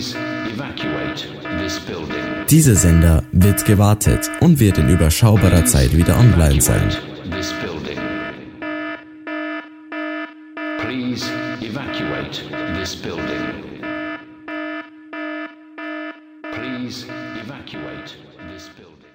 Evacuate this building. Dieser Sender wird gewartet und wird in überschaubarer Zeit wieder online sein. This building. Please evacuate this building. Please evacuate this building.